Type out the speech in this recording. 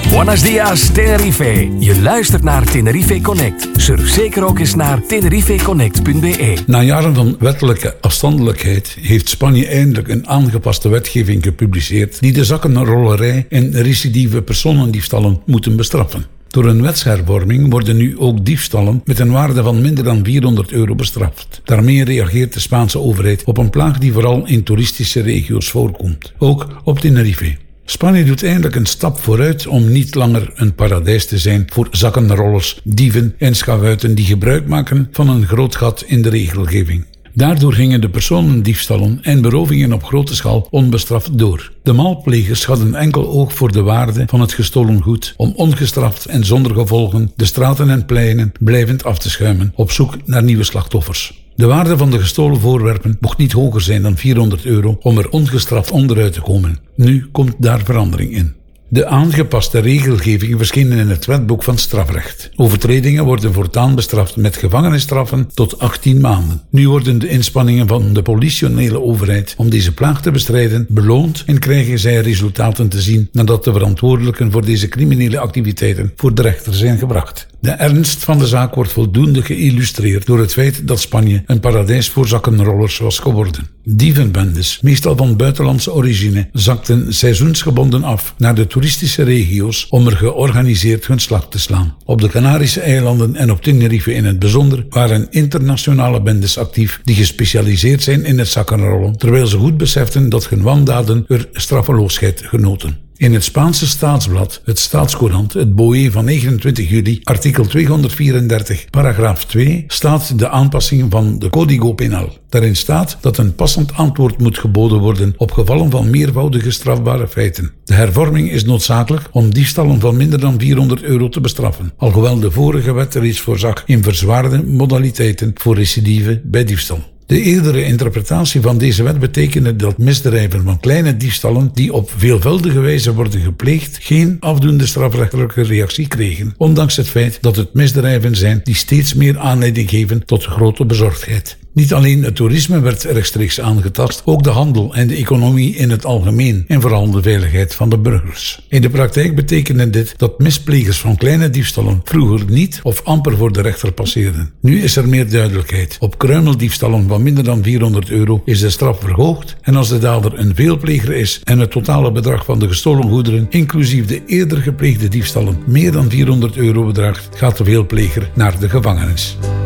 Buenos dias, Tenerife. Je luistert naar Tenerife Connect. Surf zeker ook eens naar tenerifeconnect.be. Na jaren van wettelijke afstandelijkheid heeft Spanje eindelijk een aangepaste wetgeving gepubliceerd die de zakkenrollerij en recidieve personendiefstallen moeten bestraffen. Door een wetshervorming worden nu ook diefstallen met een waarde van minder dan €400 bestraft. Daarmee reageert de Spaanse overheid op een plaag die vooral in toeristische regio's voorkomt, ook op Tenerife. Spanje doet eindelijk een stap vooruit om niet langer een paradijs te zijn voor zakkenrollers, dieven en schavuiten die gebruik maken van een groot gat in de regelgeving. Daardoor gingen de personendiefstallen en berovingen op grote schaal onbestraft door. De maalplegers hadden enkel oog voor de waarde van het gestolen goed om ongestraft en zonder gevolgen de straten en pleinen blijvend af te schuimen op zoek naar nieuwe slachtoffers. De waarde van de gestolen voorwerpen mocht niet hoger zijn dan €400 om er ongestraft onderuit te komen. Nu komt daar verandering in. De aangepaste regelgeving verscheen in het wetboek van strafrecht. Overtredingen worden voortaan bestraft met gevangenisstraffen tot 18 maanden. Nu worden de inspanningen van de politionele overheid om deze plaag te bestrijden beloond en krijgen zij resultaten te zien nadat de verantwoordelijken voor deze criminele activiteiten voor de rechter zijn gebracht. De ernst van de zaak wordt voldoende geïllustreerd door het feit dat Spanje een paradijs voor zakkenrollers was geworden. Dievenbendes, meestal van buitenlandse origine, zakten seizoensgebonden af naar de toeristische regio's om er georganiseerd hun slag te slaan. Op de Canarische eilanden en op Tenerife in het bijzonder waren internationale bendes actief die gespecialiseerd zijn in het zakkenrollen, terwijl ze goed beseften dat hun wandaden er straffeloosheid genoten. In het Spaanse staatsblad, het Staatscourant, het BOE van 29 juli, artikel 234, paragraaf 2, staat de aanpassing van de Código Penal. Daarin staat dat een passend antwoord moet geboden worden op gevallen van meervoudige strafbare feiten. De hervorming is noodzakelijk om diefstallen van minder dan €400 te bestraffen, alhoewel de vorige wet reeds voorzag in verzwaarde modaliteiten voor recidive bij diefstal. De eerdere interpretatie van deze wet betekende dat misdrijven van kleine diefstallen die op veelvuldige wijze worden gepleegd geen afdoende strafrechtelijke reactie kregen, ondanks het feit dat het misdrijven zijn die steeds meer aanleiding geven tot grote bezorgdheid. Niet alleen het toerisme werd rechtstreeks aangetast, ook de handel en de economie in het algemeen en vooral de veiligheid van de burgers. In de praktijk betekende dit dat misplegers van kleine diefstallen vroeger niet of amper voor de rechter passeerden. Nu is er meer duidelijkheid. Op kruimeldiefstallen van minder dan €400 is de straf verhoogd en als de dader een veelpleger is en het totale bedrag van de gestolen goederen, inclusief de eerder gepleegde diefstallen, meer dan €400 bedraagt, gaat de veelpleger naar de gevangenis.